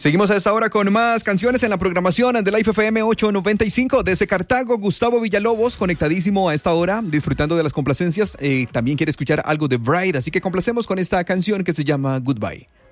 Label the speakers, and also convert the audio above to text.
Speaker 1: Seguimos a esta hora con más canciones en la programación de Life FM 895. Desde Cartago, Gustavo Villalobos, conectadísimo a esta hora, disfrutando de las complacencias. También quiere escuchar algo de Bride, así que complacemos con esta canción que se llama Goodbye.